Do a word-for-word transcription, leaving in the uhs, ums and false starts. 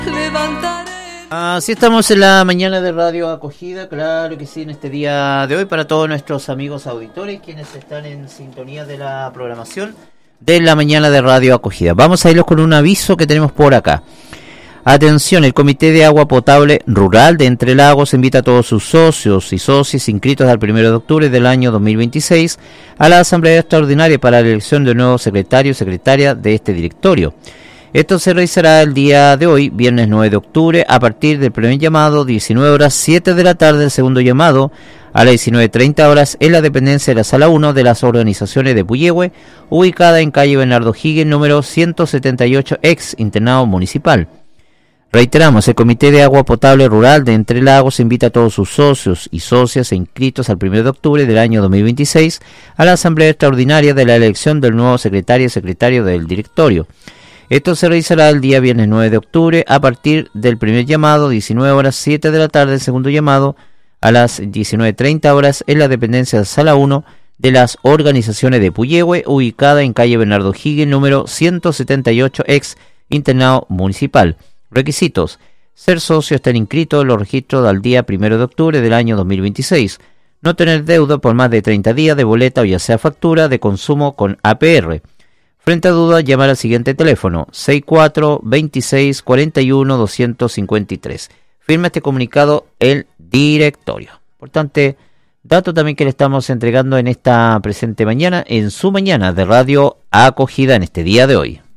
Así estamos en la mañana de Radio Acogida, claro que sí, en este día de hoy para todos nuestros amigos auditores quienes están en sintonía de la programación de la mañana de Radio Acogida. Vamos a irlos con un aviso que tenemos por acá. Atención, el Comité de Agua Potable Rural de Entre Lagos invita a todos sus socios y socias inscritos al primero de octubre del año dos mil veintiséis a la Asamblea Extraordinaria para la elección de un nuevo secretario o secretaria de este directorio. Esto se realizará el día de hoy, viernes nueve de octubre, a partir del primer llamado, diecinueve horas, siete de la tarde, el segundo llamado, a las diecinueve treinta horas, en la dependencia de la Sala uno de las organizaciones de Puyehue, ubicada en calle Bernardo Higgins, número ciento setenta y ocho, ex internado municipal. Reiteramos, el Comité de Agua Potable Rural de Entre Lagos invita a todos sus socios y socias e inscritos al primero de octubre del año dos mil veintiséis a la Asamblea Extraordinaria de la elección del nuevo secretario y secretario del directorio. Esto se realizará el día viernes nueve de octubre a partir del primer llamado, diecinueve horas, siete de la tarde, el segundo llamado, a las diecinueve treinta horas, en la dependencia de Sala uno de las organizaciones de Puyehue, ubicada en calle Bernardo Higgins, número ciento setenta y ocho, ex internado municipal. Requisitos: ser socio, estar inscrito en los registros al día primero de octubre del año dos mil veintiséis, no tener deuda por más de treinta días de boleta o ya sea factura de consumo con A P R. Frente a duda, llamar al siguiente teléfono, sesenta y cuatro, veintiséis, cuarenta y uno, doscientos cincuenta y tres. Firma este comunicado el directorio. Importante dato también que le estamos entregando en esta presente mañana, en su mañana de Radio Acogida en este día de hoy.